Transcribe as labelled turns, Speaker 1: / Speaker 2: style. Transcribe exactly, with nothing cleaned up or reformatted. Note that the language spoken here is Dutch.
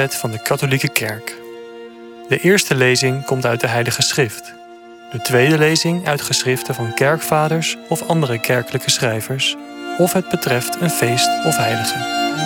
Speaker 1: alfabet van de katholieke kerk. De eerste lezing komt uit de Heilige Schrift. De tweede lezing uit geschriften van kerkvaders of andere kerkelijke schrijvers, of het betreft een feest of heilige.